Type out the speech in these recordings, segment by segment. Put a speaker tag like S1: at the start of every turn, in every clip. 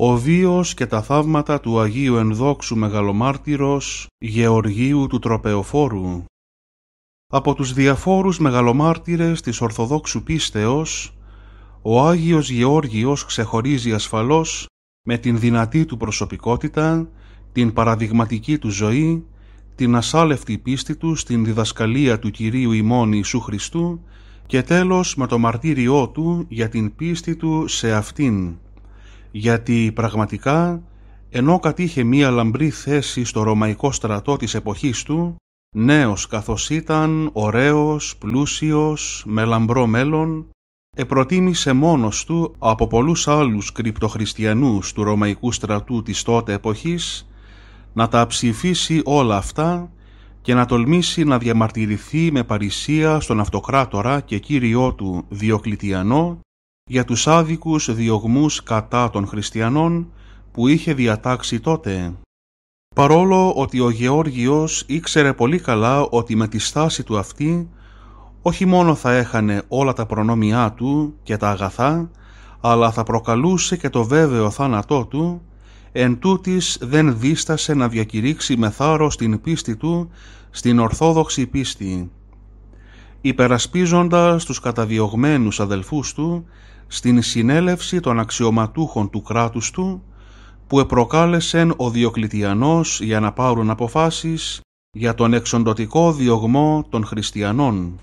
S1: Ο βίος και τα θαύματα του Αγίου Ενδόξου Μεγαλομάρτυρος Γεωργίου του Τροπεοφόρου. Από τους διαφόρους μεγαλομάρτυρες της Ορθοδόξου πίστεως, ο Άγιος Γεώργιος ξεχωρίζει ασφαλώς με την δυνατή του προσωπικότητα, την παραδειγματική του ζωή, την ασάλευτη πίστη του στην διδασκαλία του Κυρίου ημών Ιησού Χριστού και τέλος με το μαρτύριό του για την πίστη του σε αυτήν. Γιατί πραγματικά, ενώ κατήχε μία λαμπρή θέση στο ρωμαϊκό στρατό της εποχής του, νέος καθώς ήταν, ωραίος, πλούσιος, με λαμπρό μέλλον, προτίμησε μόνος του από πολλούς άλλους κρυπτοχριστιανούς του ρωμαϊκού στρατού της τότε εποχής να τα ψηφίσει όλα αυτά και να τολμήσει να διαμαρτυρηθεί με παρησία στον αυτοκράτορα και κύριό του Διοκλητιανό για τους άδικους διωγμούς κατά των χριστιανών που είχε διατάξει τότε. Παρόλο ότι ο Γεώργιος ήξερε πολύ καλά ότι με τη στάση του αυτή όχι μόνο θα έχανε όλα τα προνόμια του και τα αγαθά, αλλά θα προκαλούσε και το βέβαιο θάνατό του, εν τούτης δεν δίστασε να διακηρύξει με θάρρος την πίστη του στην ορθόδοξη πίστη. Υπερασπίζοντας τους καταδιωγμένους αδελφούς του στην συνέλευση των αξιωματούχων του κράτους του, που επροκάλεσεν ο Διοκλητιανός για να πάρουν αποφάσεις για τον εξοντωτικό διωγμό των χριστιανών.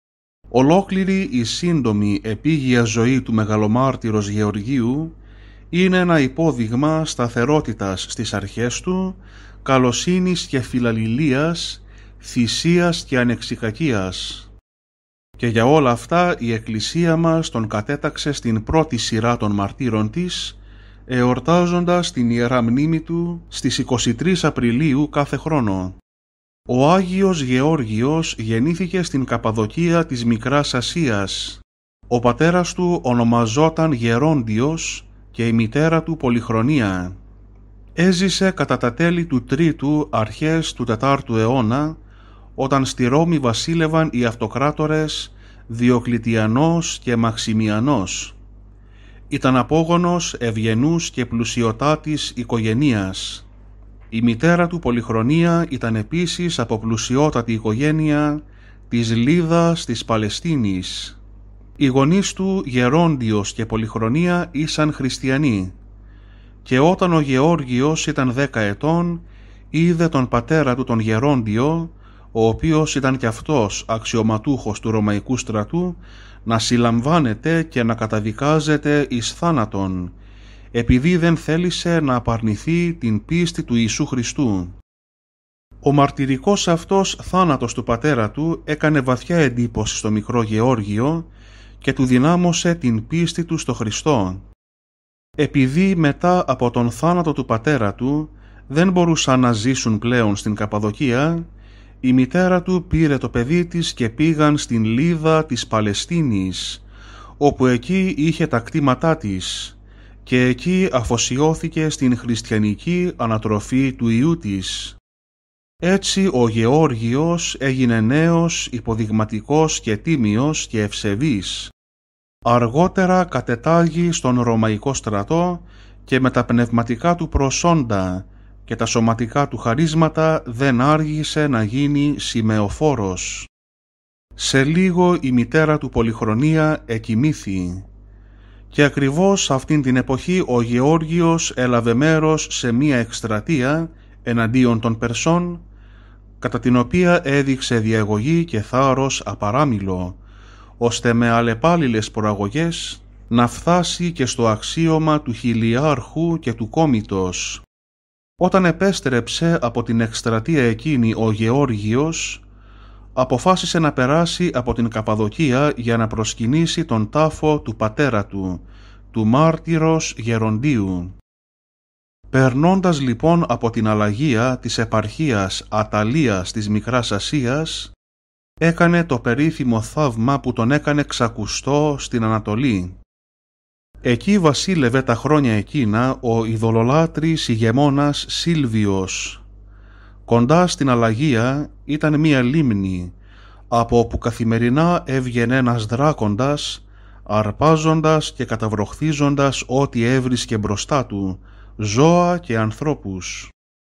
S1: Ολόκληρη η σύντομη επίγεια ζωή του μεγαλομάρτυρος Γεωργίου είναι ένα υπόδειγμα σταθερότητας στις αρχές του, καλοσύνης και φιλαλληλίας, θυσίας και ανεξικακίας. Και για όλα αυτά η Εκκλησία μας τον κατέταξε στην πρώτη σειρά των μαρτύρων της, εορτάζοντας την Ιερά Μνήμη του στις 23 Απριλίου κάθε χρόνο. Ο Άγιος Γεώργιος γεννήθηκε στην Καπαδοκία της Μικράς Ασίας. Ο πατέρας του ονομαζόταν Γερόντιος και η μητέρα του Πολυχρονία. Έζησε κατά τα τέλη του 3ου αρχές του 4ου αιώνα, όταν στη Ρώμη βασίλευαν οι αυτοκράτορες Διοκλητιανός και Μαξιμιανός. Ήταν απόγονος ευγενούς και πλουσιωτάτης οικογενείας. Η μητέρα του Πολυχρονία ήταν επίσης από πλουσιότατη οικογένεια της Λίδας της Παλαιστίνης. Οι γονείς του Γερόντιος και Πολυχρονία ήσαν χριστιανοί και όταν ο Γεώργιος ήταν 10 ετών είδε τον πατέρα του τον Γερόντιο, ο οποίος ήταν και αυτός αξιωματούχος του Ρωμαϊκού στρατού, να συλλαμβάνεται και να καταδικάζεται εις θάνατον, επειδή δεν θέλησε να απαρνηθεί την πίστη του Ιησού Χριστού. Ο μαρτυρικός αυτός θάνατος του πατέρα του έκανε βαθιά εντύπωση στο μικρό Γεώργιο και του δυνάμωσε την πίστη του στο Χριστό. Επειδή μετά από τον θάνατο του πατέρα του δεν μπορούσαν να ζήσουν πλέον στην Καπαδοκία, η μητέρα του πήρε το παιδί της και πήγαν στην Λίδα της Παλαιστίνης, όπου εκεί είχε τα κτήματά της και εκεί αφοσιώθηκε στην χριστιανική ανατροφή του Υιού της. Έτσι ο Γεώργιος έγινε νέος, υποδειγματικός και τίμιος και ευσεβής. Αργότερα κατετάγει στον Ρωμαϊκό στρατό και με τα πνευματικά του προσόντα και τα σωματικά του χαρίσματα δεν άργησε να γίνει σημεοφόρος. Σε λίγο η μητέρα του Πολυχρονία εκοιμήθη και ακριβώς αυτήν την εποχή ο Γεώργιος έλαβε μέρος σε μία εκστρατεία εναντίον των Περσών, κατά την οποία έδειξε διαγωγή και θάρρος απαράμιλο, ώστε με αλλεπάλληλες προαγωγές να φτάσει και στο αξίωμα του χιλιάρχου και του κόμητος. Όταν επέστρεψε από την εκστρατεία εκείνη ο Γεώργιος, αποφάσισε να περάσει από την Καπαδοκία για να προσκυνήσει τον τάφο του πατέρα του, του μάρτυρος Γεροντίου. Περνώντας λοιπόν από την αλλαγία της επαρχίας Αταλίας της Μικράς Ασίας, έκανε το περίφημο θαύμα που τον έκανε ξακουστό στην Ανατολή. Εκεί βασίλευε τα χρόνια εκείνα ο ειδωλολάτρης ηγεμόνας Σίλβιος. Κοντά στην αλλαγία ήταν μία λίμνη, από όπου καθημερινά έβγαινε ένας δράκοντας, αρπάζοντας και καταβροχθίζοντας ό,τι έβρισκε μπροστά του, ζώα και ανθρώπους.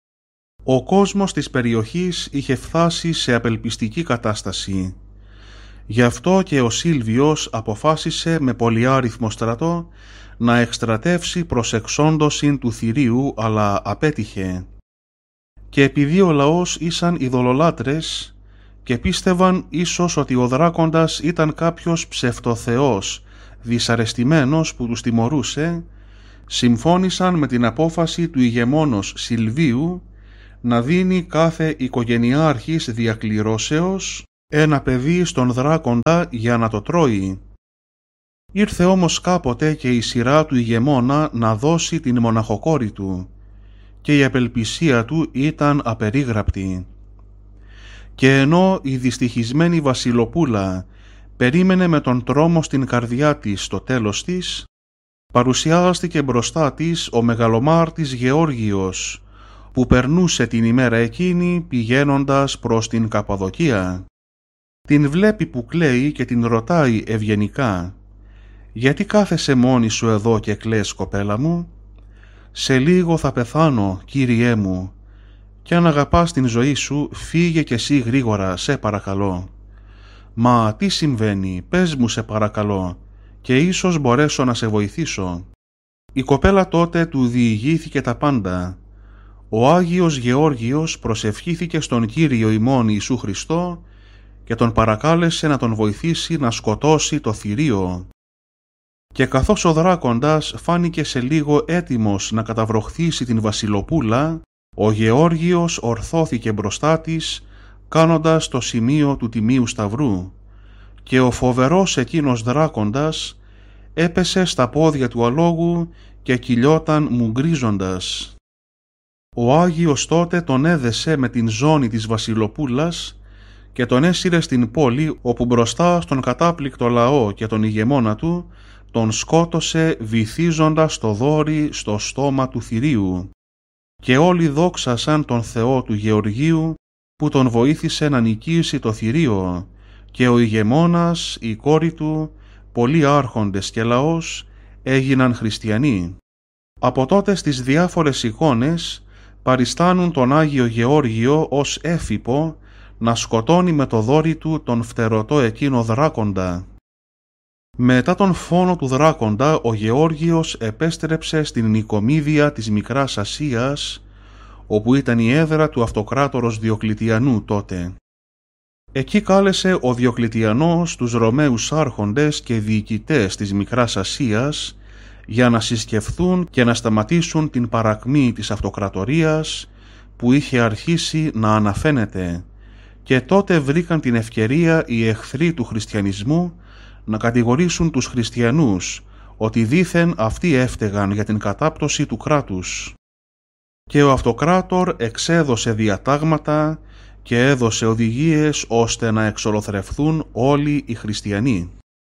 S1: Ο κόσμος της περιοχής είχε φτάσει σε απελπιστική κατάσταση. Γι' αυτό και ο Σίλβιος αποφάσισε με πολυάριθμο στρατό να εκστρατεύσει προς εξόντωση του θηρίου, αλλά απέτυχε. Και επειδή ο λαός ήσαν ειδωλολάτρες και πίστευαν ίσως ότι ο δράκοντας ήταν κάποιος ψευτοθεός δυσαρεστημένος που τους τιμωρούσε, συμφώνησαν με την απόφαση του ηγεμόνος Σιλβίου να δίνει κάθε οικογενειάρχης διακληρώσεως ένα παιδί στον δράκοντα για να το τρώει. Ήρθε όμως κάποτε και η σειρά του ηγεμόνα να δώσει την μοναχοκόρη του και η απελπισία του ήταν απερίγραπτη. Και ενώ η δυστυχισμένη βασιλοπούλα περίμενε με τον τρόμο στην καρδιά της το τέλος της, παρουσιάστηκε μπροστά της ο μεγαλομάρτης Γεώργιος, που περνούσε την ημέρα εκείνη πηγαίνοντας προς την Καπαδοκία. Την βλέπει που κλαίει και την ρωτάει ευγενικά: «Γιατί κάθεσαι μόνη σου εδώ και κλαις, κοπέλα μου?» «Σε λίγο θα πεθάνω, κύριέ μου, και αν αγαπάς την ζωή σου, φύγε κι εσύ γρήγορα, σε παρακαλώ». «Μα τι συμβαίνει, πες μου σε παρακαλώ, και ίσως μπορέσω να σε βοηθήσω». Η κοπέλα τότε του διηγήθηκε τα πάντα. Ο Άγιος Γεώργιος προσευχήθηκε στον Κύριο ημών Ιησού Χριστό και τον παρακάλεσε να τον βοηθήσει να σκοτώσει το θηρίο. Και καθώς ο δράκοντας φάνηκε σε λίγο έτοιμος να καταβροχθήσει την βασιλοπούλα, ο Γεώργιος ορθώθηκε μπροστά της, κάνοντας το σημείο του Τιμίου Σταυρού, και ο φοβερός εκείνος δράκοντας έπεσε στα πόδια του αλόγου και κυλιόταν μουγκρίζοντας. Ο Άγιος τότε τον έδεσε με την ζώνη της βασιλοπούλας και τον έσυρε στην πόλη, όπου μπροστά στον κατάπληκτο λαό και τον ηγεμόνα του τον σκότωσε βυθίζοντας το δόρυ στο στόμα του θηρίου. Και όλοι δόξασαν τον Θεό του Γεωργίου που τον βοήθησε να νικήσει το θηρίο, και ο ηγεμόνας, η κόρη του, πολλοί άρχοντες και λαός έγιναν χριστιανοί. Από τότε στις διάφορες εικόνες παριστάνουν τον Άγιο Γεώργιο ως έφυπο να σκοτώνει με το δόρυ του τον φτερωτό εκείνο δράκοντα. Μετά τον φόνο του δράκοντα, ο Γεώργιος επέστρεψε στην Νικομίδια της Μικράς Ασίας, όπου ήταν η έδρα του αυτοκράτορος Διοκλητιανού τότε. Εκεί κάλεσε ο Διοκλητιανός τους Ρωμαίους άρχοντες και διοικητές της Μικράς Ασίας για να συσκεφθούν και να σταματήσουν την παρακμή της αυτοκρατορίας που είχε αρχίσει να αναφαίνεται, και τότε βρήκαν την ευκαιρία οι εχθροί του χριστιανισμού να κατηγορήσουν τους χριστιανούς ότι δήθεν αυτοί έφταιγαν για την κατάπτωση του κράτους. Και ο αυτοκράτορ εξέδωσε διατάγματα και έδωσε οδηγίες ώστε να εξολοθρευθούν όλοι οι χριστιανοί.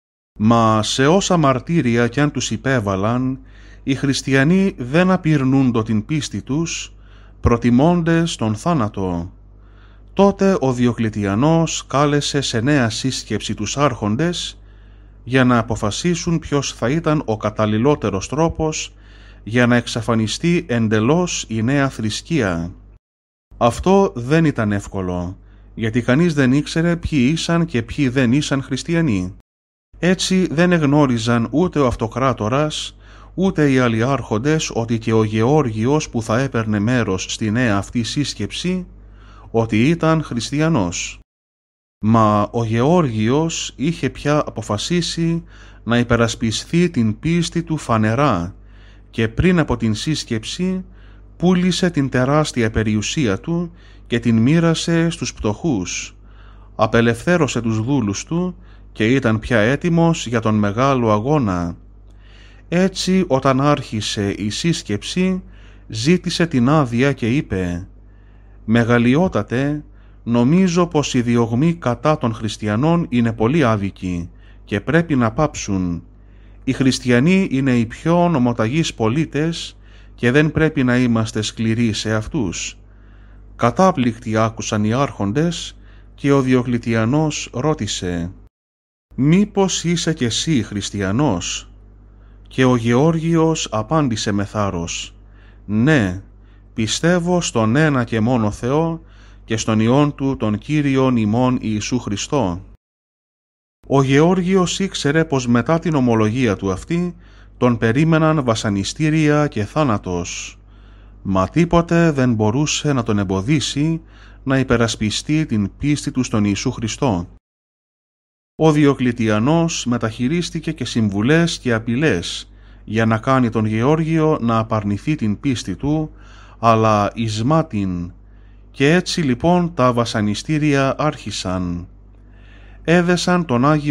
S1: Μα σε όσα μαρτύρια κι αν τους υπέβαλαν, οι χριστιανοί δεν απειρνούντο την πίστη τους, προτιμώντες τον θάνατο. Τότε ο Διοκλητιανός κάλεσε σε νέα σύσκεψη τους άρχοντες για να αποφασίσουν ποιος θα ήταν ο καταλληλότερος τρόπος για να εξαφανιστεί εντελώς η νέα θρησκεία. Αυτό δεν ήταν εύκολο, γιατί κανείς δεν ήξερε ποιοι ήσαν και ποιοι δεν ήσαν χριστιανοί. Έτσι δεν εγνώριζαν ούτε ο αυτοκράτορας, ούτε οι άλλοι άρχοντες ότι και ο Γεώργιος που θα έπαιρνε μέρος στη νέα αυτή σύσκεψη, ότι ήταν χριστιανός. Μα ο Γεώργιος είχε πια αποφασίσει να υπερασπιστεί την πίστη του φανερά και πριν από την σύσκεψη πούλησε την τεράστια περιουσία του και την μοίρασε στους πτωχούς. Απελευθέρωσε τους δούλους του και ήταν πια έτοιμος για τον μεγάλο αγώνα. Έτσι όταν άρχισε η σύσκεψη ζήτησε την άδεια και είπε: «Μεγαλειότατε, νομίζω πως οι διωγμοί κατά των χριστιανών είναι πολύ άδικοι και πρέπει να πάψουν. Οι χριστιανοί είναι οι πιο νομοταγείς πολίτες και δεν πρέπει να είμαστε σκληροί σε αυτούς». Κατάπληκτοι άκουσαν οι άρχοντες και ο Διοκλητιανός ρώτησε: «Μήπως είσαι κι εσύ χριστιανός?» Και ο Γεώργιος απάντησε με θάρρος: Ναι, πιστεύω στον ένα και μόνο Θεό και στον Υιόν Του τον Κύριον ημών Ιησού Χριστό. Ο Γεώργιος ήξερε πως μετά την ομολογία του αυτή τον περίμεναν βασανιστήρια και θάνατος, μα τίποτε δεν μπορούσε να τον εμποδίσει να υπερασπιστεί την πίστη του στον Ιησού Χριστό. Ο Διοκλητιανός μεταχειρίστηκε και συμβουλές και απειλές για να κάνει τον Γεώργιο να απαρνηθεί την πίστη του, αλλά ισμάτιν, και έτσι λοιπόν τα βασανιστήρια άρχισαν. Έδεσαν τον Άγιο